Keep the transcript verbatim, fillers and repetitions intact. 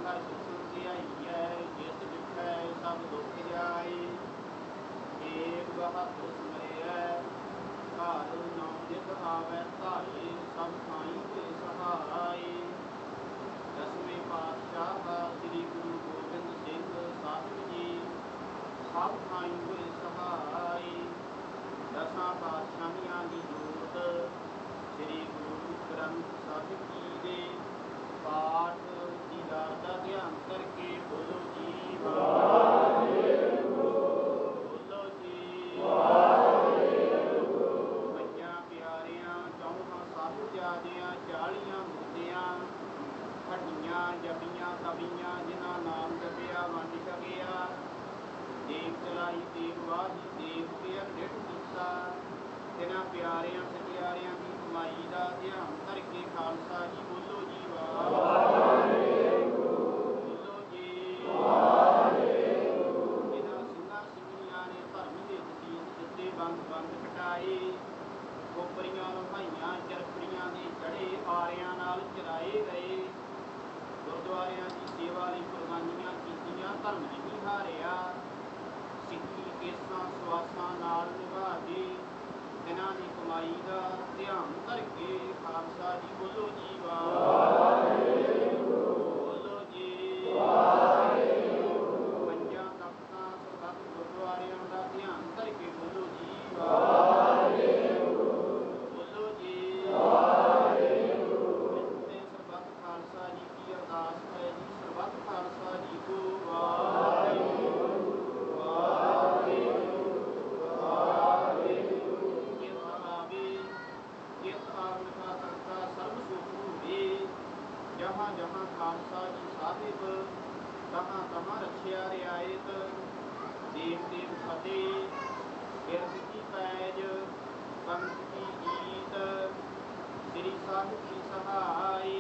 ਹਰ ਸੁਖਨ ਧਿਆਈਐ, ਜਿਸ ਡਿਠੈ ਸਭ ਦੁਖ ਜਾਏ। ਏਕ ਬਹਾਦਰ ਸਿਮਰਿਐ, ਘਰ ਨੌ ਨਿਤ ਆਵੈ ਧਾਏ, ਸਭ ਥਾਈਂ ਹੋਏ ਸਹਾਏ। ਦਸਵੇਂ ਪਾਤਸ਼ਾਹ ਸ੍ਰੀ ਗੁਰੂ ਗੋਬਿੰਦ ਸਿੰਘ ਸਾਹਿਬ ਜੀ, ਸਭ ਥਾਈਂ ਹੋਏ ਸਹਾਈ। ਦਸਾਂ ਪਾਤਸ਼ਾਹੀਆਂ ਦੀ ਜੋਤ ਸ੍ਰੀ ਗੁਰੂ ਗ੍ਰੰਥ ਸਾਹਿਬ ਜੀ ਦੇ ਪਾਠ ਦੀਦਾਰ ਦਾ ਧਿਆਨ ਕਰਕੇ ਬੋਲੋ ਜੀ ਵਾਹਿਗੁਰੂ, ਬੋਲੋ ਜੀ ਵਾਹਿਗੁਰੂ। ਪੰਜਾਂ ਪਿਆਰਿਆਂ ਚੌਹਾਂ ਸਾਹਿਬਜ਼ਾਦਿਆਂ ਚਾਲੀਆਂ ਮੁਕਤਿਆਂ, ਹੱਡੀਆਂ ਜਪੀਆਂ ਤਪੀਆਂ, ਜਿਨ੍ਹਾਂ ਨਾਮ ਜਪਿਆ ਵੰਡ ਛਕਿਆ। ਦੇਖ ਚਲਾਈ ਦੇਖ ਵਾਹੀ ਦੇਖ ਕੇ ਅਡਿੱਠ ਕੀਤਾ, ਤਿਨਾਂ ਪਿਆਰਿਆਂ ਸਤਿਆਰਿਆਂ ਦੀ ਕਮਾਈ ਦਾ ਧਿਆਨ ਕਰਕੇ ਖਾਲਸਾ ਜੀ ਬੋਲੋ ਜੀ ਵਾਹਿਗੁਰੂ, ਬੋਲੋ ਜੀ ਵਾਹਿਗੁਰੂ। ਜਿਨ੍ਹਾਂ ਸਿੰਘਾਂ ਸਿੰਘਣੀਆਂ ਨੇ ਧਰਮ ਦੇ ਸੀਸ ਦਿੱਤੇ, ਬੰਦ ਬੰਦ ਕਟਾਏ, ਖੋਪਰੀਆਂ ਲੁਹਾਈਆਂ ਚਰਖੜੀਆਂ ਦੇ ਚੜੇ, ਆਰਿਆਂ ਨਾਲ ਚਰਾਏ ਗਏ। ਗੁਰਦੁਆਰਿਆਂ ਦੀ ਸੇਵਾ ਲਈ ਕੁਰਬਾਨੀਆਂ ਕੀਤੀਆਂ, ਧਰਮ ਨਹੀਂ ਹਾਰਿਆ। ਸਿੱਖੀ ਕੇਸਾਂ ਸਵਾਸਾਂ ਨਾਲ ਨਿਭਾ ਕੇ ਇਹਨਾਂ ਦੀ ਕਮਾਈ ਦਾ ਧਿਆਨ ਕਰਕੇ ਖਾਲਸਾ ਜੀ ਬੋਲੋ ਜੀ ਵਾਹਿਗੁਰੂ, ਬੋਲੋ ਜੀ ਵਾਹਿਗੁਰੂ। ਪੰਜਾਂ ਤਖਤਾਂ ਸਰਬੱਤ ਗੁਰਦੁਆਰਿਆਂ ਦਾ ਧਿਆਨ ਕਰਕੇ ਬੋਲੋ ਜੀ ਵਾਹਿਗੁਰੂ, ਬੋਲੋ ਜੀ ਵਾਹਿਗੁਰੂ। ਤੇ ਸਰਬੱਤ ਖਾਲਸਾ ਜੀ ਕੀ ਅਰਦਾਸ ਹੈ ਜੀ, ਸਰਬੱਤ ਖਾਲਸਾ ਜੀ ਕੋ ਵਾਹਿਗੁਰੂ ਜਹਾਂ ਜਹਾਂ ਖਾਲਸਾ ਜੀ ਸਾਹਿਬ, ਤਹਾਂ ਤਹਾਂ ਰੱਖਿਆ ਰਿਆਇਤ। ਦੇਵ ਦੇਵ ਫਤਿਹ, ਬਿਰਦ ਕੀ ਪੈਜ, ਪੰਥ ਕੀ ਜੀਤ, ਸ੍ਰੀ ਸਾਹਿਬ ਕੀ ਸਹਾਈ।